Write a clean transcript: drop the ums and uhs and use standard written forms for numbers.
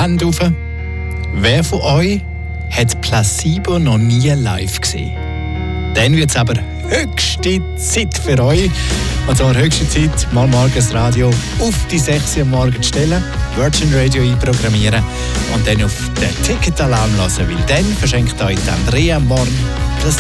Hände auf. Wer von euch hat Placebo noch nie live gesehen? Dann wird es aber höchste Zeit für euch. Und zwar höchste Zeit, mal morgens Radio auf die 6 Uhr am Morgen stellen, Virgin Radio einprogrammieren und dann auf den Ticketalarm lassen, weil dann verschenkt euch Andrea morgen